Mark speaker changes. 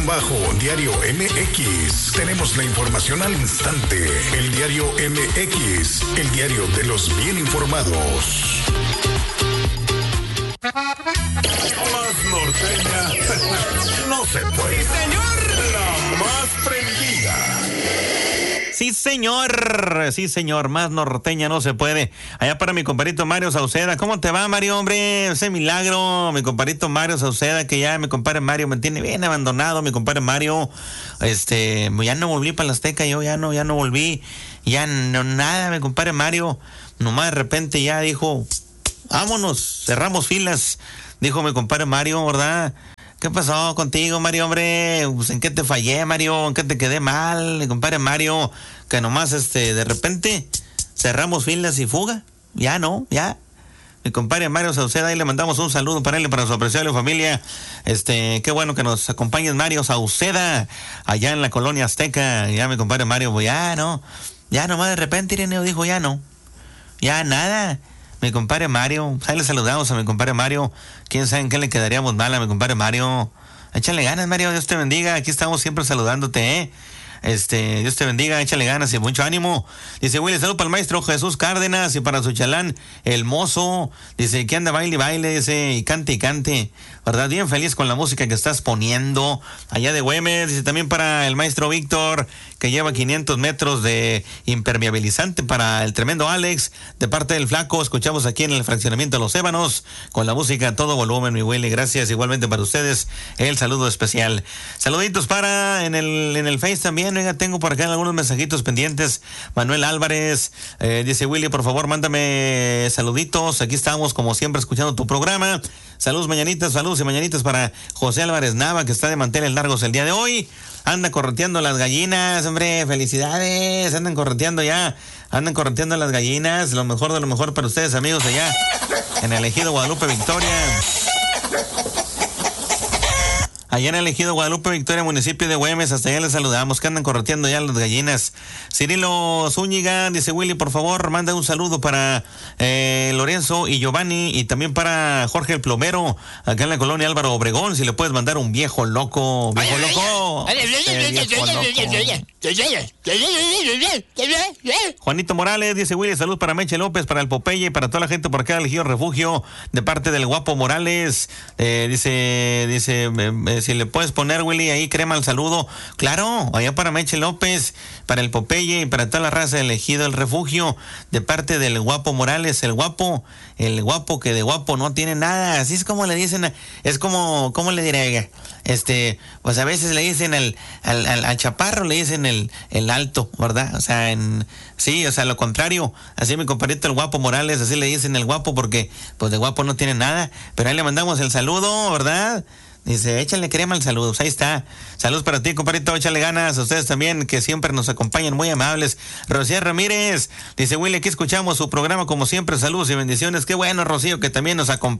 Speaker 1: Bajo Diario MX, tenemos la información al instante. El Diario MX, el diario de los bien informados. Más norteña, no se puede.
Speaker 2: ¡Sí, señor!
Speaker 1: La más prendida.
Speaker 3: Sí, señor, más norteña no se puede. Allá para mi compadrito Mario Sauceda. ¿Cómo te va, Mario, hombre? Ese milagro, mi compadrito Mario Sauceda, que ya mi compadre Mario me tiene bien abandonado, mi compadre Mario. Ya no volví para la Azteca, yo ya no volví. Ya no, nada, mi compadre Mario. Nomás de repente ya dijo, vámonos, cerramos filas. Dijo mi compadre Mario, ¿verdad? ¿Qué pasó contigo, Mario, hombre? Pues, ¿en qué te fallé, Mario? ¿En qué te quedé mal? Mi compadre Mario, que nomás, de repente, cerramos filas y fuga. Ya no, ya. Mi compadre Mario Sauceda, ahí le mandamos un saludo para él y para su apreciable familia. Qué bueno que nos acompañes, Mario Sauceda, allá en la colonia Azteca. Ya, mi compadre Mario, pues ya no. Ya nomás de repente Ireneo dijo, ya no. Ya nada. Mi compadre Mario, ahí le saludamos a mi compadre Mario. ¿Quién sabe en qué le quedaríamos mal a mi compadre Mario? Échale ganas, Mario, Dios te bendiga. Aquí estamos siempre saludándote, ¿eh? Dios te bendiga, échale ganas y mucho ánimo. Dice Willy, salud para el maestro Jesús Cárdenas y para su chalán, el mozo. Dice que anda baile y baile, dice, y cante, ¿verdad? Bien feliz con la música que estás poniendo allá de Güemes. Dice también para el maestro Víctor, que lleva 500 metros de impermeabilizante para el tremendo Alex, de parte del Flaco. Escuchamos aquí en el fraccionamiento de Los Ébanos, con la música a todo volumen, mi Willy. Gracias, igualmente para ustedes, el saludo especial. Saluditos para en el Face también. Oiga, tengo por acá algunos mensajitos pendientes. Manuel Álvarez, dice Willy, por favor, mándame saluditos. Aquí estamos, como siempre, escuchando tu programa. Saludos y mañanitas para José Álvarez Nava, que está de manteles largos el día de hoy. Anda correteando las gallinas, hombre, felicidades. Andan correteando las gallinas. Lo mejor de lo mejor para ustedes, amigos, allá en el Ejido Guadalupe Victoria. Allá en el Ejido Guadalupe Victoria, municipio de Güemes, hasta allá les saludamos, que andan correteando ya las gallinas. Cirilo Zúñiga, dice Willy, por favor, manda un saludo para Lorenzo y Giovanni, y también para Jorge el Plomero, acá en la colonia Álvaro Obregón, si le puedes mandar un viejo loco. Juanito Morales, dice Willy, salud para Meche López, para el Popeye y para toda la gente por acá del Ejido Refugio, de parte del Guapo Morales. Dice si le puedes poner, Willy, ahí crema al saludo. Claro, allá para Meche López, para el Popeye y para toda la raza del Ejido del Refugio, de parte del Guapo Morales, el guapo que de guapo no tiene nada. Así es como le dicen, es como, ¿cómo le diré? Pues a veces le dicen al chaparro, le dicen el alto, ¿verdad? O sea, lo contrario. Así mi compadrito el Guapo Morales, así le dicen el guapo, porque pues de guapo no tiene nada. Pero ahí le mandamos el saludo, ¿verdad? Dice, échale crema al saludo. Ahí está. Saludos para ti, compadrito. Échale ganas. A ustedes también, que siempre nos acompañan, muy amables. Rocío Ramírez. Dice, Willy, aquí escuchamos su programa como siempre. Saludos y bendiciones. Qué bueno, Rocío, que también nos acompaña.